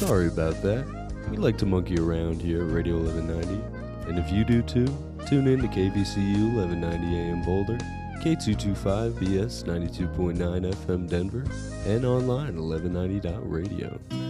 Sorry about that. We like to monkey around here at Radio 1190. And if you do too, tune in to KVCU 1190 AM Boulder, K225BS 92.9 FM Denver, and online at 1190.radio.